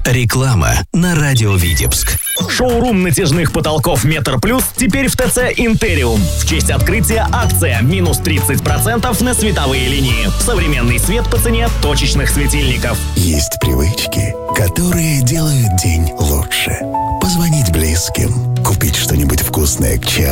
Реклама на радио Витебск. Шоурум натяжных потолков Метр Плюс теперь в ТЦ Интериум. В честь открытия акция минус 30% на световые линии. Современный свет по цене точечных светильников. Есть привычки, которые делают день лучше. Позвонить близким, купить что-нибудь вкусное к чаю.